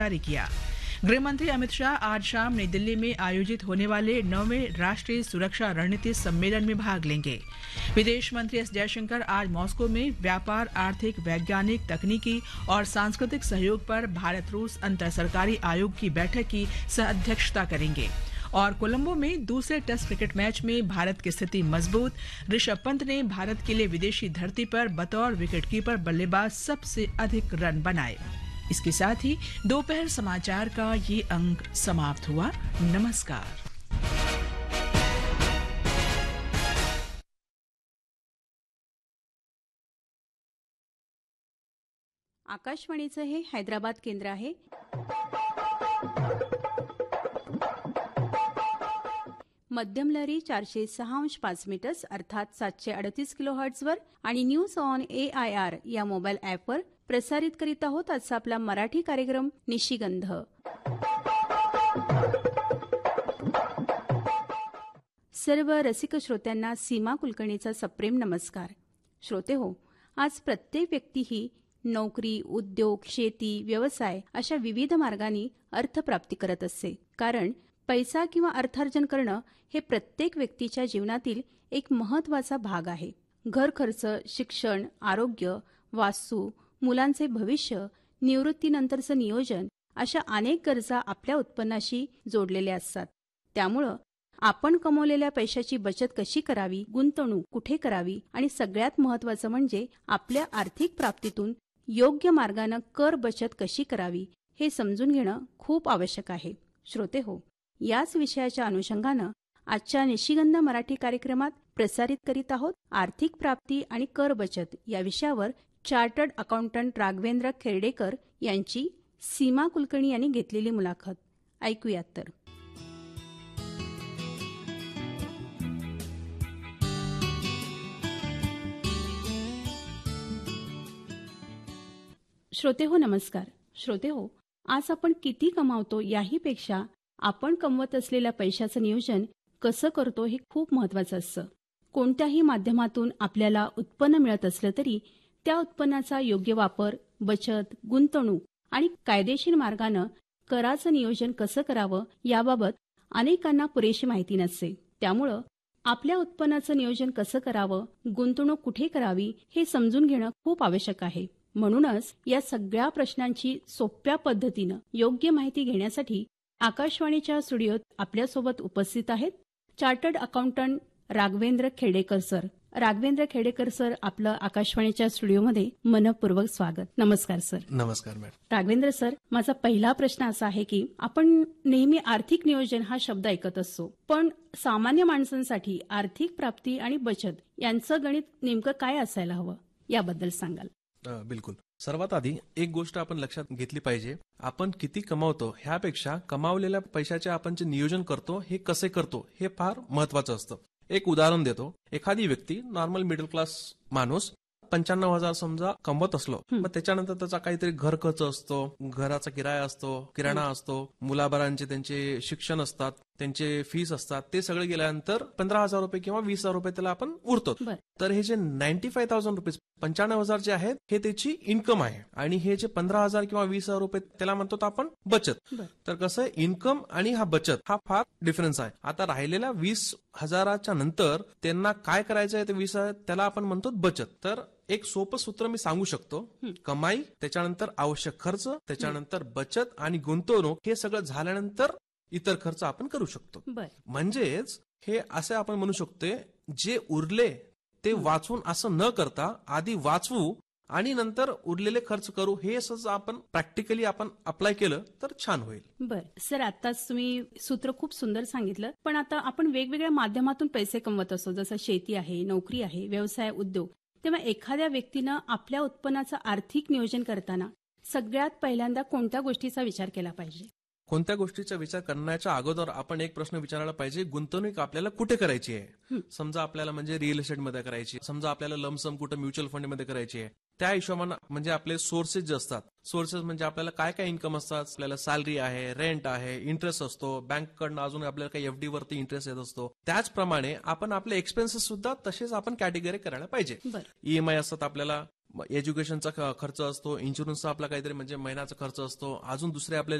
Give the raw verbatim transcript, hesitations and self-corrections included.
जारी किया। गृह मंत्री अमित शाह आज शाम नई दिल्ली में आयोजित होने वाले नौवें राष्ट्रीय सुरक्षा रणनीति सम्मेलन में भाग लेंगे। विदेश मंत्री एस जयशंकर आज मॉस्को में व्यापार, आर्थिक, वैज्ञानिक, तकनीकी और सांस्कृतिक सहयोग पर भारत रूस अंतर सरकारी आयोग की बैठक की सह-अध्यक्षता करेंगे। और कोलंबो में दूसरे टेस्ट क्रिकेट मैच में भारत की स्थिति मजबूत। ऋषभ पंत ने भारत के लिए विदेशी धरती पर बतौर विकेटकीपर बल्लेबाज सबसे अधिक रन बनाए। इसके साथ ही दोपहर समाचार का ये अंक समाप्त हुआ। नमस्कार। आकाशवाणीचं हे हैदराबाद केंद्र आहे। मध्यम लहरी चारशे सहा अंश पाच मीटर्स अर्थात सातशे अडतीस किलो हर्ट्झवर आणि news on A I R या मोबाईल ॲपवर प्रसारित करीत आहोत आजचा आपला मराठी कार्यक्रम निशिगंध। सर्व रसिक श्रोत्यांना सीमा कुलकर्णीचा सप्रेम नमस्कार। श्रोते हो, आज प्रत्येक व्यक्ती ही नोकरी, उद्योग, शेती, व्यवसाय अशा विविध मार्गांनी अर्थप्राप्ती करत असते। कारण पैसा किंवा अर्थार्जन करणं हे प्रत्येक व्यक्तीच्या जीवनातील एक महत्त्वाचा भाग आहे। घर खर्च, शिक्षण, आरोग्य, वास्तू, मुलांचे भविष्य, निवृत्तीनंतरचं नियोजन अशा अनेक गरजा आपल्या उत्पन्नाशी जोडलेल्या असतात। त्यामुळं आपण कमवलेल्या पैशाची बचत कशी करावी, गुंतवणूक कुठे करावी आणि सगळ्यात महत्त्वाचं म्हणजे आपल्या आर्थिक प्राप्तीतून योग्य मार्गानं कर बचत कशी करावी हे समजून घेणं खूप आवश्यक आहे। श्रोते हो, याच विषयाच्या अनुषंगानं आजच्या निशिगंध मराठी कार्यक्रमात प्रसारित करीत आहोत आर्थिक प्राप्ती आणि कर बचत या विषयावर चार्टर्ड अकाउंटंट राघवेंद्र खेर्डेकर यांची सीमा कुलकर्णी यांनी घेतलेली मुलाखत ऐकूयात तर। श्रोते हो नमस्कार। श्रोते हो, आज आपण किती कमावतो याहीपेक्षा आपण कमवत असलेल्या पैशाचं नियोजन कसं करतो हे खूप महत्त्वाचं असतं। कोणत्याही माध्यमातून आपल्याला उत्पन्न मिळत असलं तरी त्या उत्पन्नाचा योग्य वापर, बचत, गुंतवणूक आणि कायदेशीर मार्गानं कराचं नियोजन कसं करावं याबाबत अनेकांना पुरेशी माहिती नसते। त्यामुळं आपल्या उत्पन्नाचं नियोजन कसं करावं, गुंतवणूक कुठे करावी हे समजून घेणं खूप आवश्यक आहे। म्हणूनच या सगळ्या प्रश्नांची सोप्या पद्धतीनं योग्य माहिती घेण्यासाठी आकाशवाणीच्या स्टुडिओत आपल्यासोबत उपस्थित आहेत chartered accountant Raghavendra Khedekar sir. Raghavendra Khedekar sir, आपलं आकाशवाणीच्या स्टुडिओमध्ये मनपूर्वक स्वागत। नमस्कार सर। नमस्कार मॅडम। राघवेंद्र सर, माझा पहिला प्रश्न असा आहे की आपण नेहमी आर्थिक नियोजन हा शब्द ऐकत असतो, पण सामान्य माणसांसाठी आर्थिक प्राप्ती आणि बचत यांचं गणित नेमकं काय असायला हवं याबद्दल सांगाल? बिलकुल। सर्वात आधी एक गोष्ट आपण लक्षात घेतली पाहिजे, आपण किती कमावतो ह्यापेक्षा कमावलेल्या पैशाचे आपण जे नियोजन करतो हे कसे करतो हे फार महत्वाचं असतं। एक उदाहरण देतो, एखादी व्यक्ती नॉर्मल मिडल क्लास माणूस पंच्याण्णव हजार समजा कमवत असलो, मग त्याच्यानंतर त्याचा काहीतरी घर खर्च असतो, घराचा किराया असतो, किराणा असतो, मुलाबाळांचे त्यांचे शिक्षण असतात, त्यांचे फीस असतात, ते सगळे गेल्यानंतर पंधरा हजार रुपये किंवा वीस हजार रुपये त्याला आपण उरतो। तर हे जे नाईन्टी फाय थाउजंड रुपीज पंच्याण्णव हजार जे आहेत हे त्याची इन्कम आहे आणि हे जे पंधरा हजार किंवा वीस हजार रुपये त्याला म्हणतो आपण बचत। तर कसं आहे, इन्कम आणि हा बचत हा फार डिफरन्स आहे। आता राहिलेल्या वीस हजाराच्या नंतर त्यांना काय करायचं आहे ते वीस हजार त्याला आपण म्हणतो बचत। तर एक सोपं सूत्र मी सांगू शकतो, कमाई, त्याच्यानंतर आवश्यक खर्च, त्याच्यानंतर बचत आणि गुंतवणूक, हे सगळं झाल्यानंतर इतर खर्च आपण करू शकतो। म्हणजेच हे असे आपण म्हणू शकतो, जे उरले ते वाचवून असं न करता आधी वाचवू आणि नंतर उरलेले खर्च करू, हे असं आपण प्रॅक्टिकली आपण अप्लाय केलं तर छान होईल। बर सर, आताच तुम्ही सूत्र खूप सुंदर सांगितलं, पण आता आपण वेगवेगळ्या माध्यमातून पैसे कमवत असतो, जसं शेती आहे, नोकरी आहे, व्यवसाय, उद्योग। तेव्हा एखाद्या व्यक्तीनं आपल्या उत्पन्नाचं आर्थिक नियोजन करताना सगळ्यात पहिल्यांदा कोणत्या गोष्टीचा विचार केला पाहिजे? कोणत्या गोष्टीचा विचार करण्याच्या अगोदर आपण एक प्रश्न विचारायला पाहिजे, गुंतवणूक आपल्याला कुठे करायची आहे? समजा आपल्याला म्हणजे रिअल एस्टेटमध्ये करायची, समजा आपल्याला लमसम कुठे म्युच्युअल फंडमध्ये करायची आहे, त्या हिशोबाने म्हणजे आपले सोर्सेस जे असतात, सोर्सेस म्हणजे आपल्याला काय काय इन्कम असतात, आपल्याला सॅलरी आहे, रेंट आहे, इंटरेस्ट असतो, बँककडनं अजून आपल्याला काही एफडी वरती इंटरेस्ट येत असतो. त्याचप्रमाणे आपण आपले एक्सपेन्सेस सुद्धा तसेच आपण कॅटेगरी करायला पाहिजे. ईएमआय असतात, आपल्याला एज्युकेशनचा खर्च असतो, इन्शुरन्सचा आपला काहीतरी म्हणजे महिन्याचा खर्च असतो, अजून दुसरे आपले